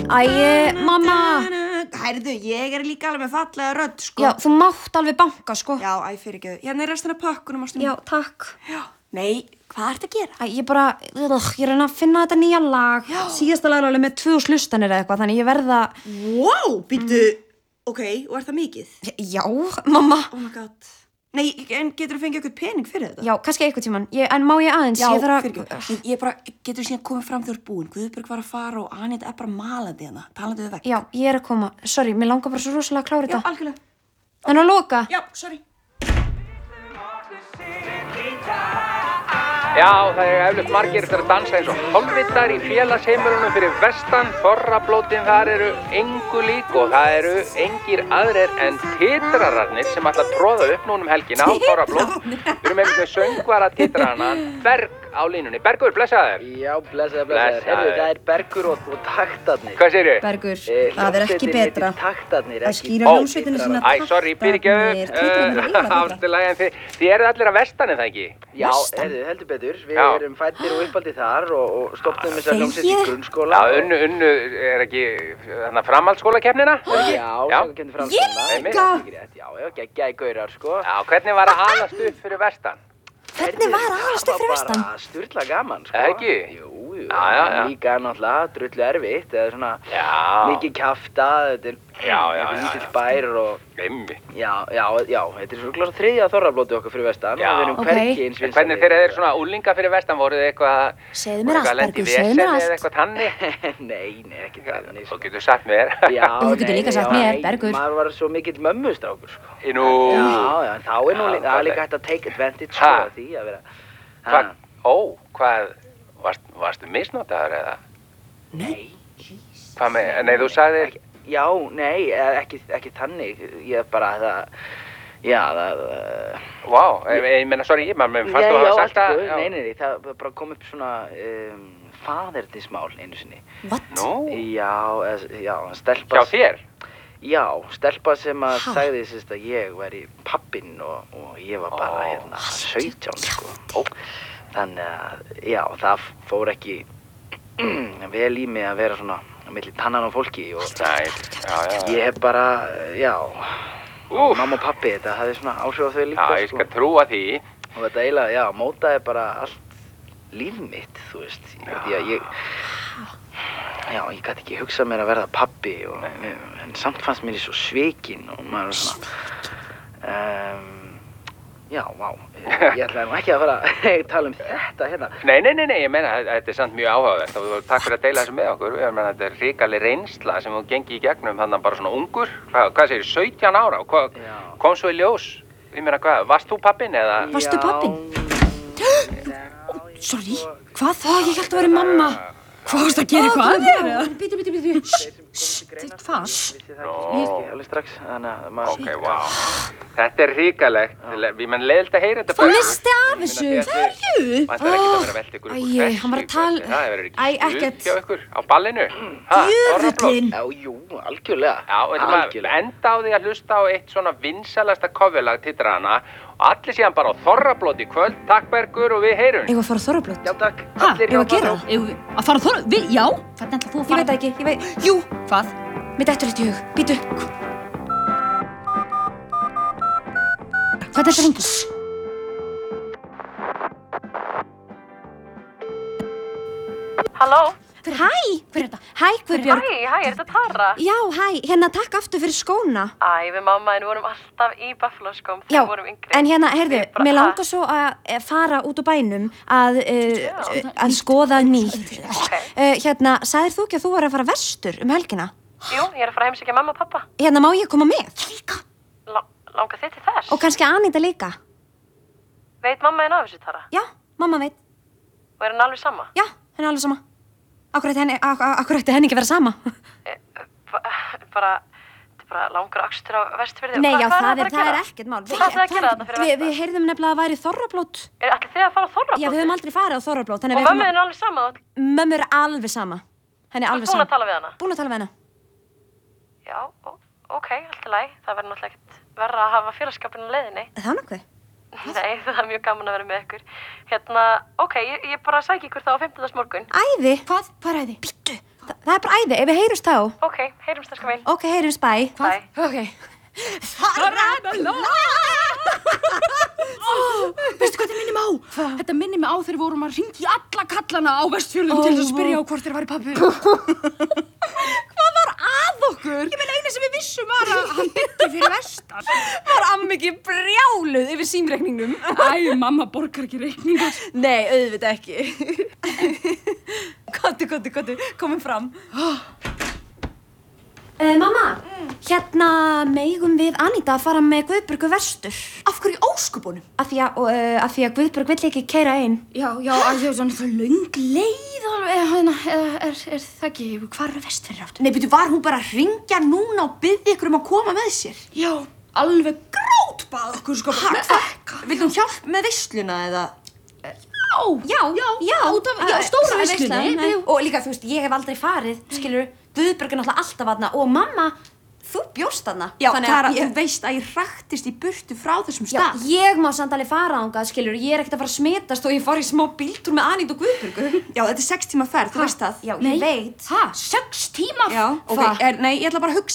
Mamma. Hærðu, ég líka alveg með fallega rödd, sko. Já, þú mátt alveg banka, sko. Já, fyrirgefðu. Hérna restina af pakkunum, ástin. Já, takk. Já. Nei, hvað ertu að gera? Ég reyna að finna þetta nýja lag. Já. Síðasta lag alveg með 2000 hlustanir eða eitthvað, þannig ég verða... Wow, býttu. Ok, og er það mikið? Já, mamma. Oh my god. Nei, en getur þú fengið eitthvað pening fyrir þetta? Já, kannski eitthvað tíman. En má ég aðeins? Já, fyrirgefðu. Ég bara, getur þú síðan komið fram þegar þú ert búin? Guðbjörg var að fara og Anita bara malandi hana, talandi við vekk. Já, ég að koma. Sorry, mér langar bara svo rosalega að klára þetta. Já, algjörlega. En að loka? Já, sorry. Já, það eflaust margir eftir að dansa eins og hálfvitar í félagsheimilunum fyrir vestan. Þorrablótin þar eru engu lík og það eru engir aðrir en titrararnir sem ætla að tróða upp núna helgina á Þorrablót. Við erum með söngvara titrarana Berg á línunni. Bergur, blessaður. Já, blessaður. Heyrðu, það Bergur og taktarnir. Hvað segirðu? Bergur, það ekki betra. Taktarnir, að skýra hljómsveitina sína taktarnir. Sorry, fyrirgefðu. Þið eru allir að vestan, það ekki? Já, heyrðu, heldur betur. Við erum fæddir og uppaldið þar og stopnum þessar hljómsveit í grunnskóla. Já, unnu ekki framhaldsskólakeppnina? Já, kemur framhaldsskóla. Já, geggjaði gaurar, sko. Já, hvernig var að alast upp fyrir vestan? Hvernig var að alast upp fyrir vestan? Það var bara sturla gaman, sko. Ekki? Jú. Líka náttúrulega, drullu erfitt, eða svona mikið kjafta, þetta lítill bær og... Já, þetta er svona þriðja Þorrablóti okkar fyrir vestan og við erum hvergi eins vinsælir. Hvernig þegar þeir eru svona úlinga fyrir vestan, voruð þið eitthvað... Segðu mér allt, Bergur, segðu mér allt. Eða eitthvað tannig? Nei, ekki þannig. Þú getur sagt mér. Þú getur líka sagt mér, Bergur. Maður var svo mikill mömmustrákur, sko. Nú... Já, þá er nú líka hægt að take advantage af því að vera... Hvað? Varstu misnotaður eða? Nei. Hvað með, nei þú sagðir... Já, nei, ekki þannig, ég bara það... Já, það... Vá, ég meina, sorry, maður fannst þú að hafa sagt það... Nei, það bara kom upp svona faðernismál einu sinni. What? Nú? Já, stelpa... Hjá þér? Já, stelpa sem að sagði sérst að ég væri pappinn og ég var bara 17, sko. Þannig að, já, það fór ekki vel í mig að vera svona milli tannan á fólki og ég hef bara, mamma og pappi, þetta hafði svona áhrif á þau líka. Já, ég skal trúa því. Og þetta eiginlega, mótaði bara allt líf mitt, þú veist. Því að ég gæti ekki hugsað mér að verða pappi en samt fannst mér svo svikinn og maður svona... Já, vá, ég ætlaði nú ekki að fara að tala þetta hérna. Nei, ég meina, þetta samt mjög áhugavert og takk fyrir að deila þessu með okkur. Ég meina, þetta hrikaleg reynsla sem þú gengi í gegnum þannig bara svona ungur. Hvað segir, 17 ára? Kom svo í ljós? Ég meina, hvað, varst þú pappinn eða? Varstu pappinn? Sorry, hvað? Ég hélt að vera mamma. Hvað varst að gera eitthvað að þér? Bíddu. Hvað? Alveg strax, þannig að maður... Ok, vá. Þetta er hrikalegt. Ég menn leiðilegt að heyra þetta bara. Þú misti af þessu. Hverju? Það er ekkert að vera að velta ykkur úr þessu. Hann var að tala... Það verður ekki stuð hjá ykkur á ballinu. Djöfullinn. Jú, algjörlega. Já, enda á því að hlusta á eitt svona vinsælasta coverlag titrana og allir síðan bara á Þorrablót í kvöld. Takk Bergur og við heyrum. Eigum að fara á Þorrablót? Já, takk. Eigum að gera það? Eigum að fara á Þorrablót? Já. Hvernig ætlar þú að fara? Ég veit ekki, Jú. Hvað? Mér dettur eitt í hug. Bíddu. Hvað er þetta hringur? Halló? Hæ, hver er þetta? Hæ, Guðbjörg. Hæ, er þetta Tara? Já, hæ, takk aftur fyrir skóna. Við mamma en vorum alltaf í Buffalo skóm þegar við vorum yngri. En heyrðu, mér langar svo að fara út úr bænum að skoða nýtt. Sagðir þú ekki að þú var að fara vestur helgina? Jú, ég er að fara að heimsækja mamma og pappa. Má ég koma með? Líka. Langar þið til þess? Og kannski Anita líka. Veit mamma af þessu, Tara? Já, mamma veit. Og er henni alveg sama? Já, henni alveg sama. Akkur ætti henni ekki vera sama? Bara langur akstur á Vestfirði. Nei, já, það er ekkert mál. Hvað ætlið að gera þetta fyrir vestan? Við heyrðum nefnilega að væri Þorrablót. Ætlið þið að fara á Þorrablót? Já, við höfum aldrei farið á Þorrablót. Og mömmu er alveg sama? Mömmu er alveg sama. Henni er alveg sama. Búin að tala við hana? Búin að tala við hana. Já, ok, allt í lagi. Það verður náttúrulega ekkert verra að hafa félagskapinn á leiðinni. Það nokkuð? Nei, það er mjög gaman að vera með ykkur. Ok, ég bara sæki ykkur þá á 15. morgun. Æði? Hvað er æði? Bíddu, Það er bara æði, ef við heyrumst þá. Ok, heyrumst það sko vel. Ok, heyrumst, bye. Bye. Ok. Veistu hvað þetta minnir mig á? Þetta minnir mig á þegar við vorum að hringja í alla kallana á Vestfjörðum til þess að spyrja á hvort þeir væri pabbi. Hvað var að okkur? Ég meina eina sem við vissum var að hann byggi fyrir vestan. Var amma ekki brjáluð yfir símreikningnum? Æ, mamma borgar ekki reikningar. Nei, auðvitað ekki. Kottu, komum fram. Mamma, hérna megum við Aníta að fara með Guðbjörgu vestur. Af hverju óskupunum? Af því að Guðbjörg vill ekki keyra ein. Já, að því að svona það löng leið alveg, er það ekki, hvað eru Vestfirðir áttu? Nei, var hún bara að hringja núna og biðja ykkur að koma með sér? Já, alveg grátbað okkur sko. Vill hún hjálp með veisluna eða? Já, stóra veislunni. Og líka, þú veist, ég hef aldrei farið, skilur, Guðbjörg er náttúrulega alltaf þarna og mamma, þú bjóst þarna. Já, Klara, þú veist að ég hraktist í burtu frá þessum stað. Já, ég má samt alveg fara þangað, skilur, ég er ekkert að fara að smitast og ég fór í smá bíltúr með Anítu og Guðbjörgu. Já, þetta er 6 tíma ferð, þú veist það. Já, ég veit. 6 tíma? Já, nei, ég ætla bara að hugsa